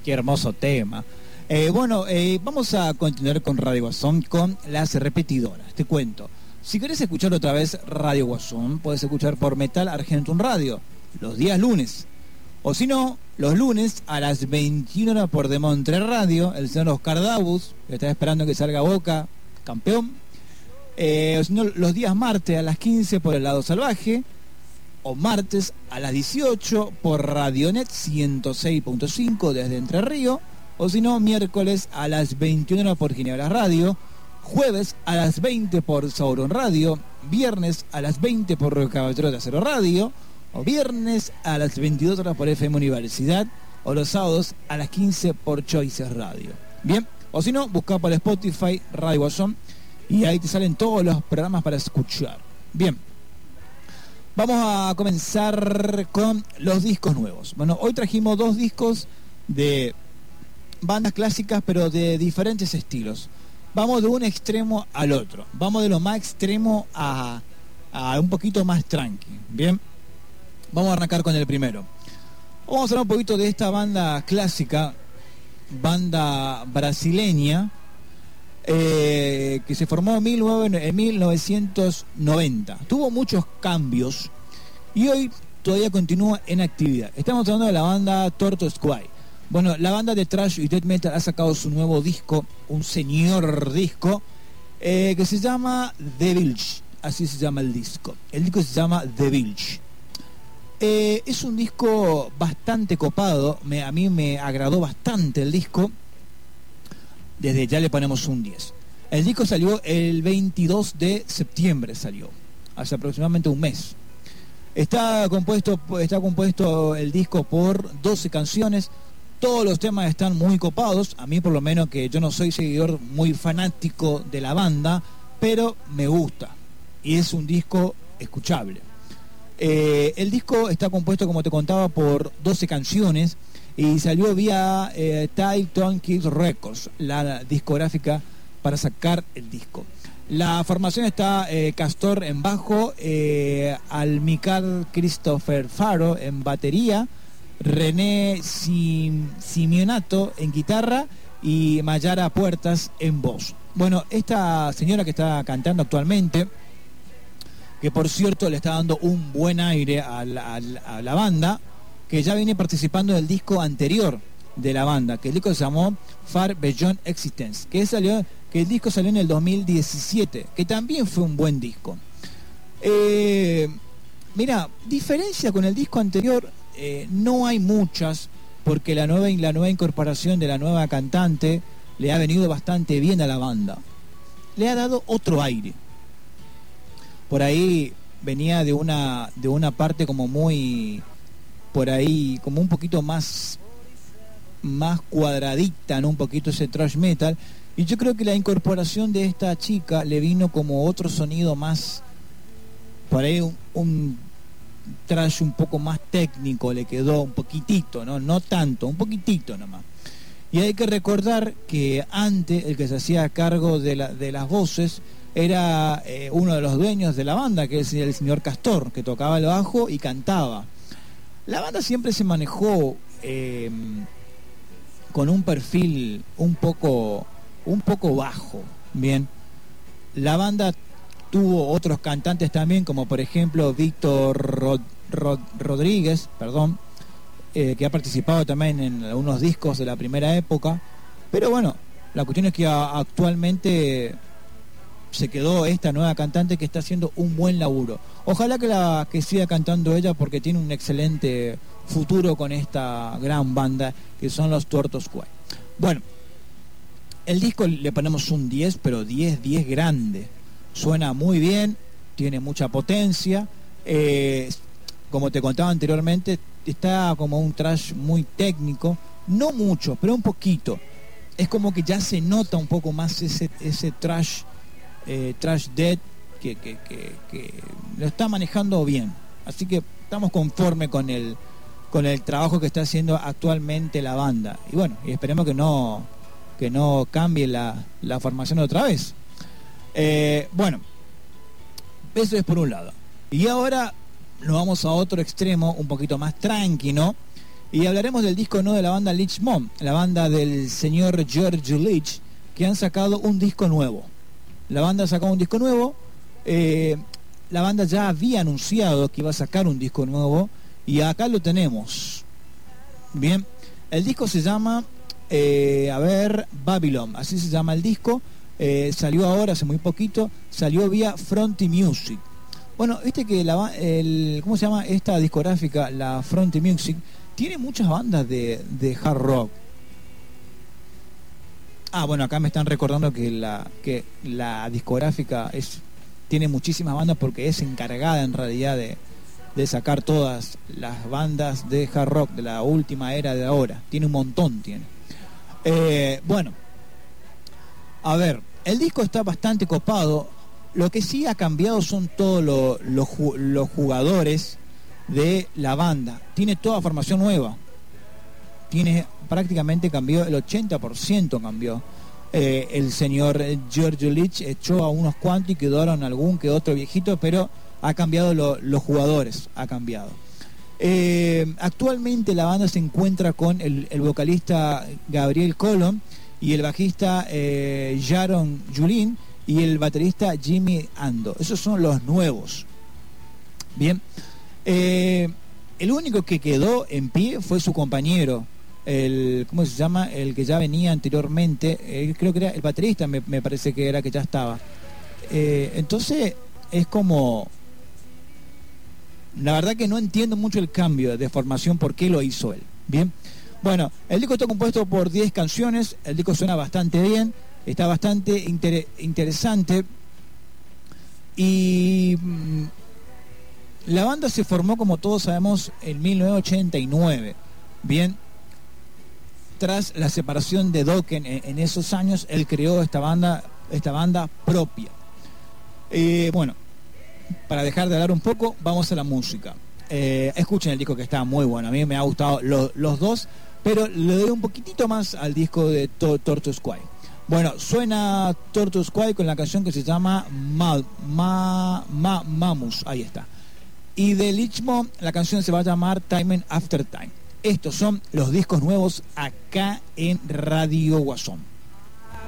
Qué hermoso tema. Vamos a continuar con Radio Guasón, con las repetidoras. Te cuento. Si querés escuchar otra vez Radio Guasón, puedes escuchar por Metal Argentum Radio, los días lunes. O si no, los lunes a las 21 horas por De Montre Radio, el señor Oscar Dabus, que está esperando que salga Boca, campeón. O si no, los días martes a las 15 por El Lado Salvaje, o martes a las 18 por Radionet 106.5 desde Entre Ríos, o si no, miércoles a las 21 horas por Ginebra Radio, jueves a las 20 por Sauron Radio, viernes a las 20 por Río Caballero de Acero Radio, o viernes a las 22 horas por FM Universidad, o los sábados a las 15 por Choices Radio. Bien, o si no, busca por Spotify Radio Guasón y ahí te salen todos los programas para escuchar. Bien, vamos a comenzar con los discos nuevos. Bueno, hoy trajimos 2 discos de bandas clásicas, pero de diferentes estilos. Vamos de un extremo al otro. Vamos de lo más extremo a un poquito más tranqui. Bien, vamos a arrancar con el primero. Vamos a hablar un poquito de esta banda clásica, banda brasileña, que se formó en 1990. Tuvo muchos cambios y hoy todavía continúa en actividad. Estamos hablando de la banda Tortoise Squad. Bueno, la banda de thrash y death metal ha sacado su nuevo disco, un señor disco, que se llama The Village. Así se llama el disco. El disco se llama The Village. Es un disco bastante copado. A mí me agradó bastante el disco. Desde ya le ponemos un 10. El disco salió el 22 de septiembre, salió. Hace aproximadamente un mes. Está compuesto el disco por 12 canciones. Todos los temas están muy copados. A mí, por lo menos, que yo no soy seguidor muy fanático de la banda, pero me gusta. Y es un disco escuchable. El disco está compuesto, como te contaba, por 12 canciones y salió vía Titan Kids Records, la discográfica para sacar el disco. La formación está Castor en bajo, Almicar Christopher Faro en batería, René Simeonato en guitarra y Mayara Puertas en voz. Bueno, esta señora que está cantando actualmente, que por cierto le está dando un buen aire a la banda, que ya viene participando del disco anterior de la banda, que el disco se llamó Far Beyond Existence, que el disco salió en el 2017, que también fue un buen disco. Mira, diferencia con el disco anterior, no hay muchas, porque la nueva incorporación de la nueva cantante le ha venido bastante bien a la banda. Le ha dado otro aire. Por ahí venía de una parte como muy, por ahí, como un poquito más cuadradita, ¿no? Un poquito ese thrash metal. Y yo creo que la incorporación de esta chica le vino como otro sonido más, por ahí un thrash un poco más técnico, le quedó un poquitito, no tanto, un poquitito nomás. Y hay que recordar que antes el que se hacía cargo de las voces era uno de los dueños de la banda, que es el señor Castor, que tocaba el bajo y cantaba. La banda siempre se manejó con un perfil un poco bajo. Bien, la banda tuvo otros cantantes también, como por ejemplo Víctor Rodríguez, que ha participado también en algunos discos de la primera época. Pero bueno, la cuestión es que actualmente se quedó esta nueva cantante que está haciendo un buen laburo. Ojalá que siga cantando ella, porque tiene un excelente futuro con esta gran banda que son los Tortoise Squad. Bueno, el disco le ponemos un 10, pero 10 grande. Suena muy bien, tiene mucha potencia. Como te contaba anteriormente, está como un thrash muy técnico, no mucho, pero un poquito. Es como que ya se nota un poco más ese thrash death que lo está manejando bien. Así que estamos conformes con el trabajo que está haciendo actualmente la banda. Y bueno, y esperemos que no cambie la formación otra vez. Bueno, eso es por un lado. Y ahora nos vamos a otro extremo, un poquito más tranquilo, Y hablaremos del disco no de la banda Leech Mob, la banda del señor George Leech, que han sacado un disco nuevo. La banda sacó un disco nuevo. La banda ya había anunciado que iba a sacar un disco nuevo y acá lo tenemos. Bien, el disco se llama Babylon, así se llama el disco. Salió ahora hace muy poquito, salió vía Fronty Music. Bueno, viste que ¿cómo se llama esta discográfica? La Fronty Music tiene muchas bandas de hard rock. Bueno, acá me están recordando que la discográfica tiene muchísimas bandas porque es encargada en realidad de sacar todas las bandas de hard rock de la última era de ahora. Tiene un montón, tiene. Bueno, a ver, el disco está bastante copado. Lo que sí ha cambiado son todos los jugadores de la banda. Tiene toda formación nueva. Prácticamente cambió, el 80% cambió. El señor George Leech echó a unos cuantos y quedaron algún que otro viejito, pero ha cambiado los jugadores, ha cambiado. Actualmente la banda se encuentra con el vocalista Gabriel Colon y el bajista Jaron Julin y el baterista Jimmy Ando. Esos son los nuevos. Bien. El único que quedó en pie fue su compañero, ¿cómo se llama? El que ya venía anteriormente, creo que era el baterista, me parece que era, que ya estaba. Entonces es como, la verdad que no entiendo mucho el cambio de formación, por qué lo hizo él. Bien, bueno, el disco está compuesto por 10 canciones, el disco suena bastante bien, está bastante interesante y la banda se formó, como todos sabemos, en 1989. Bien, tras la separación de Dokken en esos años, él creó esta banda propia. Bueno, para dejar de hablar un poco, vamos a la música. Escuchen el disco, que está muy bueno. A mí me ha gustado los dos, pero le doy un poquitito más al disco de Tortoise Squad. Bueno, suena Tortoise Squad con la canción que se llama Mamus. Ahí está. Y de Leech Mob la canción se va a llamar Time After Time. Estos son los discos nuevos acá en Radio Guasón.